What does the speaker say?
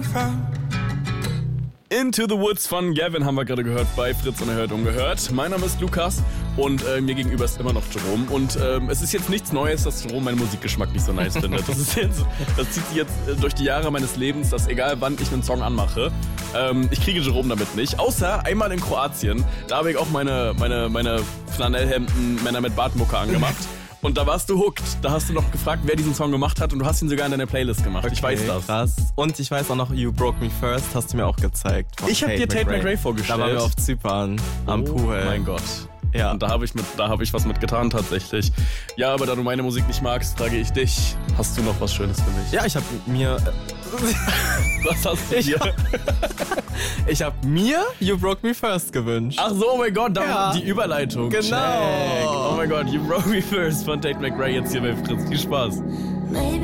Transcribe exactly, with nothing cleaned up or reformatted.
from. Into the Woods von Gavin haben wir gerade gehört bei Fritz Unerhört Ungehört. Mein Name ist Lukas und äh, mir gegenüber ist immer noch Jerome. Und ähm, es ist jetzt nichts Neues, dass Jerome meinen Musikgeschmack nicht so nice findet. Das, ist jetzt, das zieht sich jetzt äh, durch die Jahre meines Lebens, dass egal wann ich einen Song anmache, ähm, ich kriege Jerome damit nicht. Außer einmal in Kroatien, da habe ich auch meine, meine, meine Flanellhemden Männer mit Bartmucke angemacht. Und da warst du hooked. Da hast du noch gefragt, wer diesen Song gemacht hat und du hast ihn sogar in deine Playlist gemacht. Okay, ich weiß das. Krass. Und ich weiß auch noch, You Broke Me First hast du mir auch gezeigt. Ich habe dir Tate McRae vorgestellt. Da waren wir auf Zypern am oh, Pool. Mein Gott. Ja. Und da habe ich, mit, da hab ich was mit getan tatsächlich. Ja, aber da du meine Musik nicht magst, frage ich dich, hast du noch was Schönes für mich? Ja, ich habe mir... Was hast du ich dir? Hab, ich habe mir You Broke Me First gewünscht. Ach so, oh mein Gott, da Ja. die Überleitung. Genau. Check. Oh mein Gott, You Broke Me First von Tate McRae jetzt hier bei Fritz. Viel Spaß.